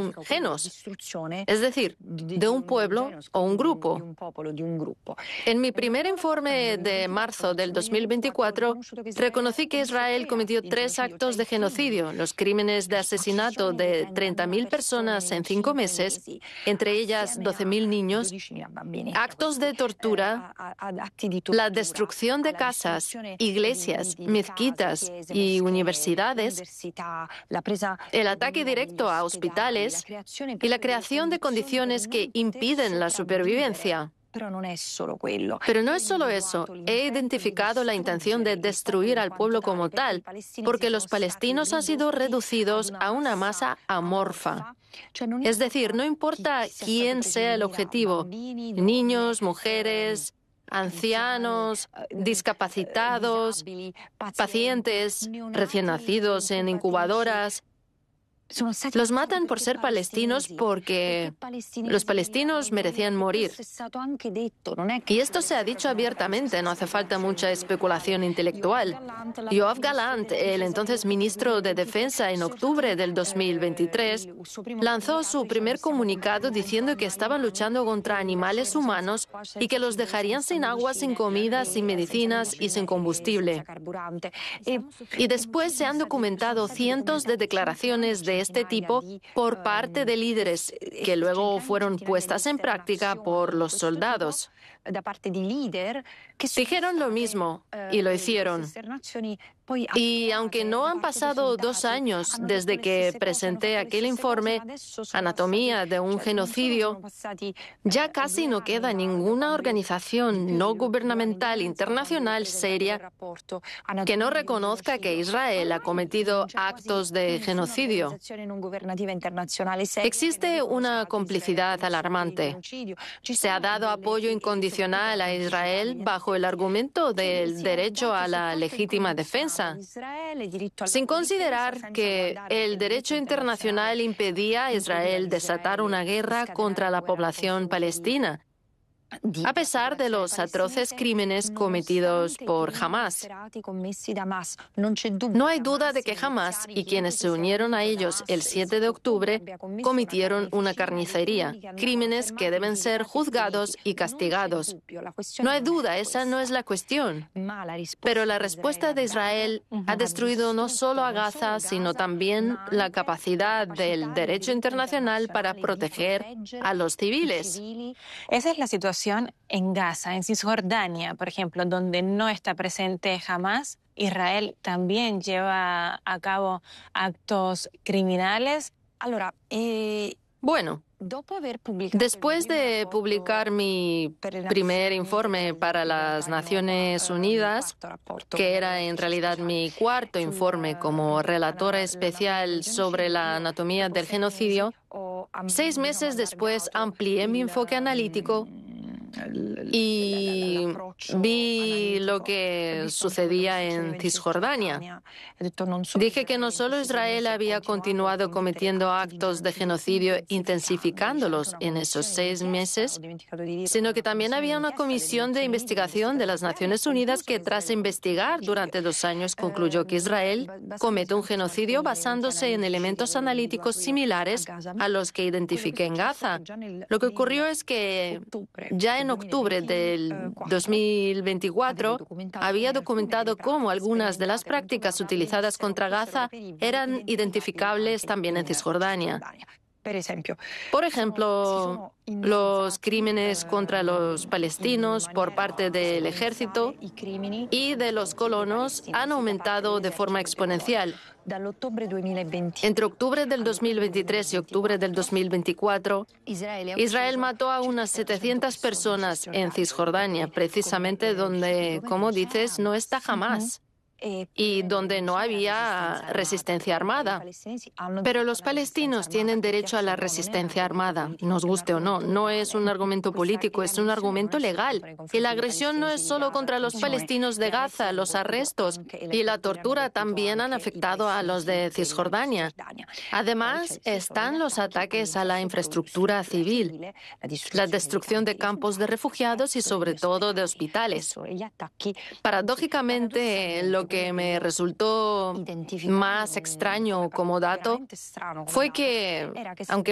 un genos, es decir, de un pueblo o un grupo. En mi primer informe de marzo del 2024, reconocí que Israel cometió 3 actos de genocidio, los crímenes de asesinato de 30.000 personas en 5 meses, entre ellas 12.000 niños, actos de tortura, la destrucción de casas, iglesias, mezquitas y universidades, el ataque directo a hospitales y la creación de condiciones que impiden la supervivencia. Pero no es solo eso. He identificado la intención de destruir al pueblo como tal, porque los palestinos han sido reducidos a una masa amorfa. Es decir, no importa quién sea el objetivo, niños, mujeres, ancianos, discapacitados, pacientes, recién nacidos en incubadoras. Los matan por ser palestinos porque los palestinos merecían morir. Y esto se ha dicho abiertamente, no hace falta mucha especulación intelectual. Yoav Gallant, el entonces ministro de Defensa, en octubre del 2023, lanzó su primer comunicado diciendo que estaban luchando contra animales humanos y que los dejarían sin agua, sin comida, sin medicinas y sin combustible. Y después se han documentado cientos de declaraciones de este tipo por parte de líderes que luego fueron puestas en práctica por los soldados. Dijeron lo mismo y lo hicieron. Y aunque no han pasado 2 años desde que presenté aquel informe, Anatomía de un genocidio, ya casi no queda ninguna organización no gubernamental internacional seria que no reconozca que Israel ha cometido actos de genocidio. Existe una complicidad alarmante. Se ha dado apoyo incondicional a Israel bajo el argumento del derecho a la legítima defensa, sin considerar que el derecho internacional impedía a Israel desatar una guerra contra la población palestina, a pesar de los atroces crímenes cometidos por Hamás. No hay duda de que Hamás y quienes se unieron a ellos el 7 de octubre cometieron una carnicería, crímenes que deben ser juzgados y castigados. No hay duda, esa no es la cuestión. Pero la respuesta de Israel ha destruido no solo a Gaza, sino también la capacidad del derecho internacional para proteger a los civiles. Esa es la situación en Gaza, en Cisjordania, por ejemplo, donde no está presente Hamás. Israel también lleva a cabo actos criminales. Bueno, después de publicar mi primer informe para las Naciones Unidas, que era en realidad mi cuarto informe como relatora especial sobre la anatomía del genocidio, 6 meses después amplié mi enfoque analítico y vi lo que sucedía en Cisjordania. Dije que no solo Israel había continuado cometiendo actos de genocidio, intensificándolos en esos 6 meses, sino que también había una comisión de investigación de las Naciones Unidas que, tras investigar durante 2 años, concluyó que Israel comete un genocidio basándose en elementos analíticos similares a los que identifiqué en Gaza. Lo que ocurrió es que ya en octubre del 2024 había documentado cómo algunas de las prácticas utilizadas contra Gaza eran identificables también en Cisjordania. Por ejemplo, los crímenes contra los palestinos por parte del ejército y de los colonos han aumentado de forma exponencial. Entre octubre del 2023 y octubre del 2024, Israel mató a unas 700 personas en Cisjordania, precisamente donde, como dices, no está Hamás y donde no había resistencia armada. Pero los palestinos tienen derecho a la resistencia armada, nos guste o no. No es un argumento político, es un argumento legal. Y la agresión no es solo contra los palestinos de Gaza, los arrestos y la tortura también han afectado a los de Cisjordania. Además, están los ataques a la infraestructura civil, la destrucción de campos de refugiados y sobre todo de hospitales. Paradójicamente, lo que me resultó más extraño como dato fue que, aunque